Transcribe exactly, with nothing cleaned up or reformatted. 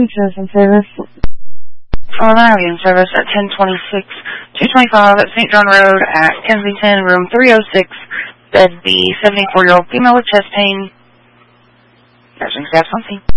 Citizen service. For Marion service at ten twenty-six, two twenty-five at Saint John Road at Kensington, room three oh six, bed B, seventy-four-year-old female with chest pain. Nursing staff something.